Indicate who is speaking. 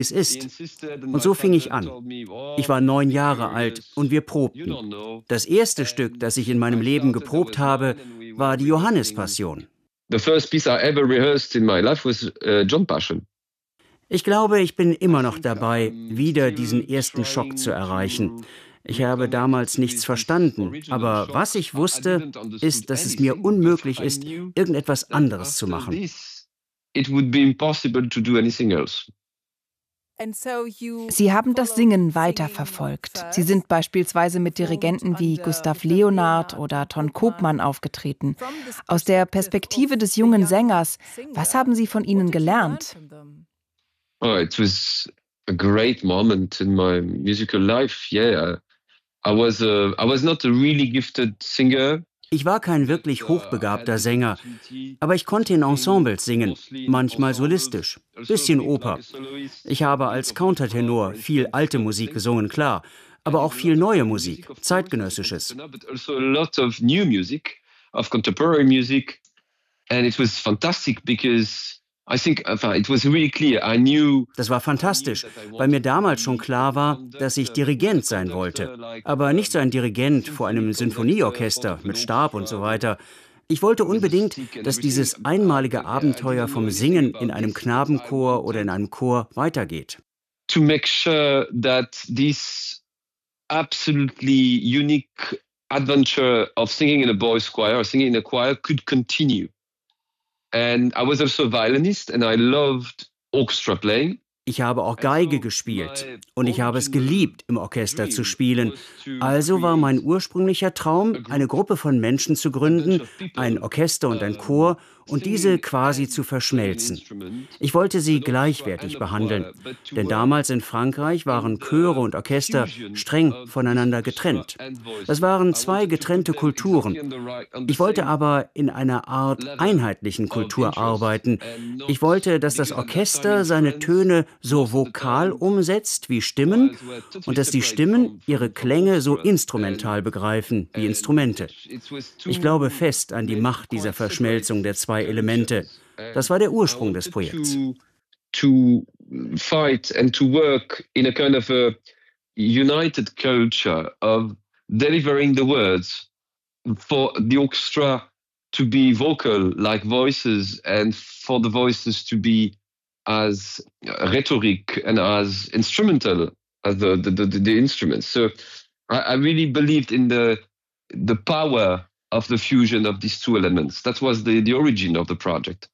Speaker 1: es ist. Und so fing ich an. Ich war 9 Jahre alt und wir probten. Das erste Stück, das ich in meinem Leben geprobt habe, war die Johannespassion.
Speaker 2: The first piece I ever rehearsed in my life was John Passion.
Speaker 1: Ich glaube, ich bin immer noch dabei, wieder diesen ersten Schock zu erreichen. Ich habe damals nichts verstanden, aber was ich wusste, ist, dass es mir unmöglich ist, irgendetwas anderes zu machen.
Speaker 2: It would be impossible to do anything else.
Speaker 3: Sie haben das Singen weiterverfolgt. Sie sind beispielsweise mit Dirigenten wie Gustav Leonhardt oder Ton Koopman aufgetreten. Aus der Perspektive des jungen Sängers, was haben Sie von ihnen gelernt?
Speaker 2: Oh, it was a great moment in my musical life. Yeah, I was not a really gifted singer.
Speaker 1: Ich war kein wirklich hochbegabter Sänger, aber ich konnte in Ensembles singen, manchmal solistisch, bisschen Oper. Ich habe als Countertenor viel alte Musik gesungen, klar, aber auch viel neue Musik, zeitgenössisches.
Speaker 2: Also a lot of new music, of contemporary music, and it was fantastic because I think it was really clear. I knew.
Speaker 1: Das war fantastisch, weil mir damals schon klar war, dass ich Dirigent sein wollte. Aber nicht so ein Dirigent vor einem Sinfonieorchester mit Stab und so weiter. Ich wollte unbedingt, dass dieses einmalige Abenteuer vom Singen in einem Knabenchor oder in einem Chor weitergeht.
Speaker 2: To make sure that this absolutely unique adventure of singing in a boys' choir or singing in a choir could continue. And I was also a violinist and I loved orchestra playing.
Speaker 1: Ich habe auch Geige gespielt und ich habe es geliebt, im Orchester zu spielen. Also war mein ursprünglicher Traum, eine Gruppe von Menschen zu gründen, ein Orchester und ein Chor, und diese quasi zu verschmelzen. Ich wollte sie gleichwertig behandeln, denn damals in Frankreich waren Chöre und Orchester streng voneinander getrennt. Das waren zwei getrennte Kulturen. Ich wollte aber in einer Art einheitlichen Kultur arbeiten. Ich wollte, dass das Orchester seine Töne so vokal umsetzt wie Stimmen und dass die Stimmen ihre Klänge so instrumental begreifen wie Instrumente. Ich glaube fest an die Macht dieser Verschmelzung der zwei Elemente. Das war der Ursprung des Projekts.
Speaker 2: To fight and to work in a kind of a united culture of delivering the words for the orchestra to be vocal like voices and for the voices to be as rhetoric and as instrumental as the instruments. So I really believed in the power of the fusion of these two elements. That was the origin of the project.